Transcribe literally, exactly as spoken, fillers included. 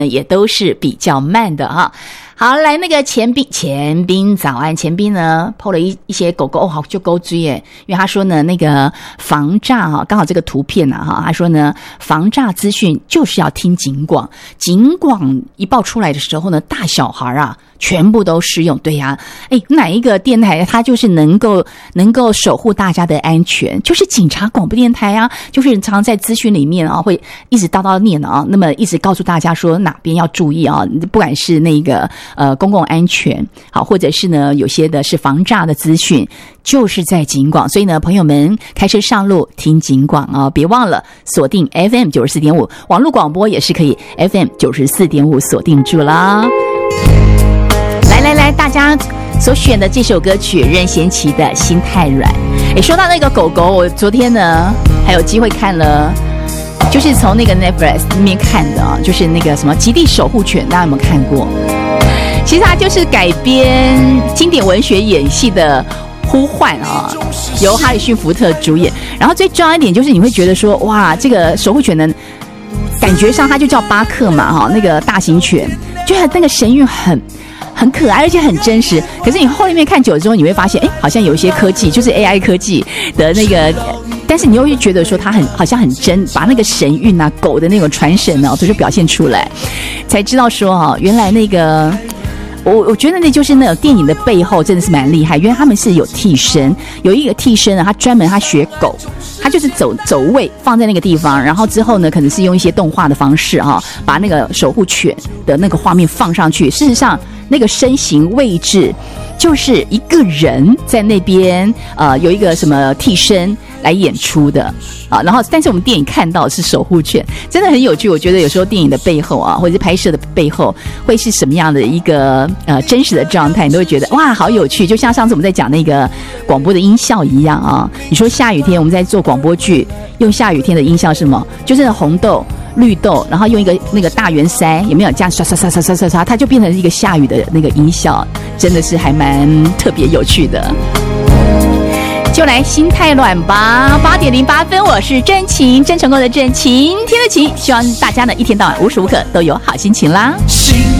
也都是比较慢的啊。好，来那个钱斌，钱斌早安。钱斌呢 po 了一一些狗狗，哦，好就狗追耶，因为他说呢，那个防诈哈，刚好这个图片啊哈，他说呢，防诈资讯就是要听警广，警广一报出来的时候呢，大小孩啊全部都适用。对呀，哎，哪一个电台它就是能够能够守护大家的安全，就是警察广播电台啊，就是常常在资讯里面啊会一直叨叨念啊，那么一直告诉大家说哪边要注意啊，不管是那个呃公共安全好，或者是呢有些的是防诈的资讯，就是在警广。所以呢，朋友们开车上路听警广啊，别忘了锁定 F M 九十四点五，网络广播也是可以 F M 九十四点五锁定住啦。来来来，大家所选的这首歌曲任贤齐的《心太软》。诶，说到那个狗狗，我昨天呢还有机会看了，就是从那个 Netflix 里面看的啊，就是那个什么《极地守护犬》，大家有没有看过？其实它就是改编经典文学演戏的呼唤啊，由哈里逊福特主演。然后最重要一点就是你会觉得说，哇，这个守护犬呢，感觉上它就叫巴克嘛，哈，那个大型犬，就那个神韵很。很可爱，而且很真实。可是你后面看久了之后，你会发现，哎，好像有一些科技，就是 A I 科技的那个，但是你又会觉得说它很好像很真，把那个神韵啊、狗的那种传神啊，都是表现出来，才知道说啊，原来那个。我我觉得那就是那种电影的背后真的是蛮厉害，因为他们是有替身，有一个替身啊，他专门他学狗，他就是走走位放在那个地方，然后之后呢，可能是用一些动画的方式哈、啊，把那个守护犬的那个画面放上去。事实上，那个身形位置就是一个人在那边，呃，有一个什么替身来演出的啊。然后，但是我们电影看到的是守护犬，真的很有趣。我觉得有时候电影的背后啊，或者是拍摄的背后，会是什么样的一个呃真实的状态，你都会觉得哇，好有趣。就像上次我们在讲那个广播的音效一样啊。你说下雨天我们在做广播剧，用下雨天的音效是什么？就是红豆、绿豆，然后用一个那个大圆塞，有没有这样刷刷刷刷刷刷刷，它就变成一个下雨的那个音效，真的是还蛮特别有趣的。就来心太软吧，八点零八分，我是真情，真成功的真情，天的情，希望大家呢一天到晚无时无刻都有好心情啦。